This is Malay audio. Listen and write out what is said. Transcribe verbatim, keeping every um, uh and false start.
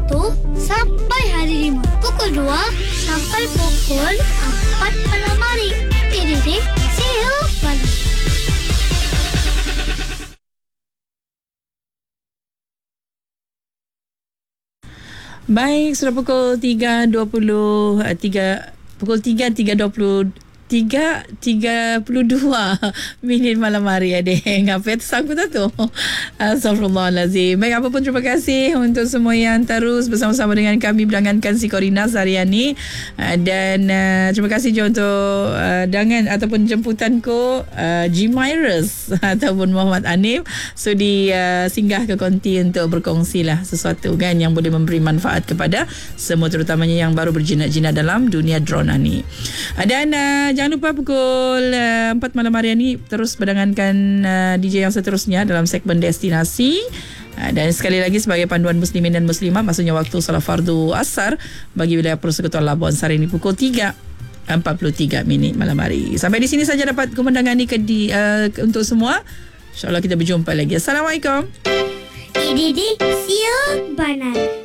satu sampai hari lima. Pukul dua sampai pukul empat malam hari. P D D Siok Banan. Baik, sudah pukul tiga dua puluh tiga pukul tiga tiga dua puluh tiga tiga puluh dua minit malam hari adik. Ngapa tersangkut tak tu? Astagfirullahalazim. Baik, apa pun terima kasih untuk semua yang terus bersama-sama dengan kami beranggankan si Korinas hari ini. Dan uh, terima kasih juga untuk uh, dangan ataupun jemputanku uh, G Myers ataupun Muhammad Anif sudi uh, singgah ke konti untuk berkongsi lah sesuatu kan yang boleh memberi manfaat kepada semua, terutamanya yang baru berjinak-jinak dalam dunia drone ni. Dan uh, jangan lupa pukul uh, empat malam hari ini terus berdengarkan uh, D J yang seterusnya dalam segmen Destinasi. Uh, dan sekali lagi sebagai panduan muslimin dan muslimat, maksudnya waktu salat fardu asar bagi wilayah Persekutuan Labuan Sari ini pukul tiga empat puluh tiga minit malam hari. Sampai di sini saja dapat kumendangan ni ke di, uh, untuk semua. InsyaAllah kita berjumpa lagi. Assalamualaikum. P D D Siok Banan.